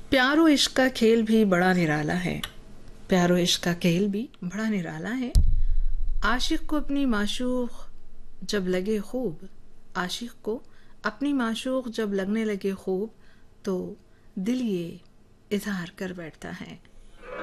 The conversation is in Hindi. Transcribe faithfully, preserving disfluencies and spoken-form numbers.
प्यारो इश्क का खेल भी बड़ा निराला है। प्यारो इश्क का खेल भी बड़ा निराला है। आशिक को अपनी माशूक जब लगे खूब, आशिक को अपनी माशूक जब लगने लगे खूब, तो दिल ये इजहार कर बैठता है।